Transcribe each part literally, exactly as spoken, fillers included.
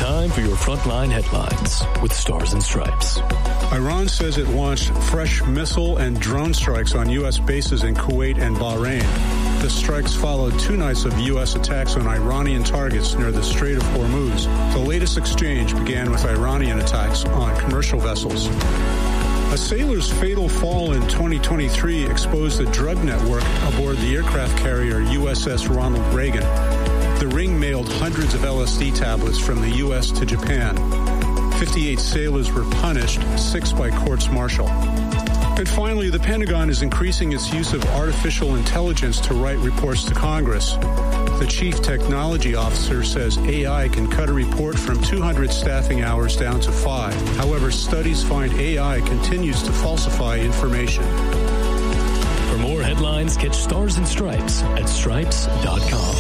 time for your Frontline headlines with Stars and Stripes. Iran says it launched fresh missile and drone strikes on U S bases in Kuwait and Bahrain. The strikes followed two nights of U S attacks on Iranian targets near the Strait of Hormuz. The latest exchange began with Iranian attacks on commercial vessels. A sailor's fatal fall in twenty twenty-three exposed the drug network aboard the aircraft carrier U S S Ronald Reagan. The ring mailed hundreds of L S D tablets from the U S to Japan. fifty-eight sailors were punished, six by courts martial. And finally, the Pentagon is increasing its use of artificial intelligence to write reports to Congress. The chief technology officer says A I can cut a report from two hundred staffing hours down to five. However, studies find A I continues to falsify information. For more headlines, catch Stars and Stripes at stripes dot com.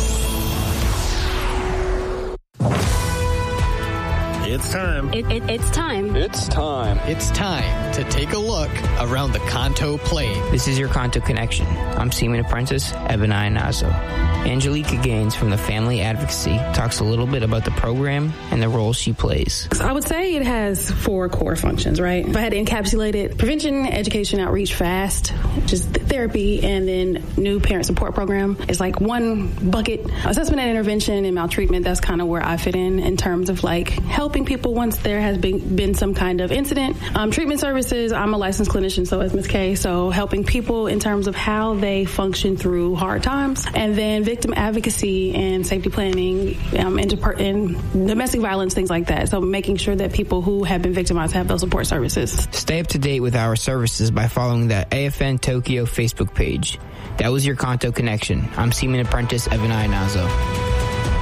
It's time. It, it, it's time. It's time. It's time to take a look around the Kanto Plain. This is your Kanto Connection. I'm Seaman Apprentice Ebonai Nazo. Angelica Gaines from the Family Advocacy talks a little bit about the program and the role she plays. So I would say it has four core functions, right? If I had to encapsulate it, prevention, education, outreach, FAST, just therapy, and then new parent support program is like one bucket. Assessment and intervention and maltreatment, that's kind of where I fit in in terms of like helping people once there has been, been some kind of incident. Um, treatment services, I'm a licensed clinician, so is Miz K, so helping people in terms of how they function through hard times. And then victim advocacy and safety planning, um, interper- and domestic violence, things like that. So making sure that people who have been victimized have those support services. Stay up to date with our services by following the A F N Tokyo Facebook page. That was your Kanto Connection. I'm Seaman Apprentice Ebonai Nazo.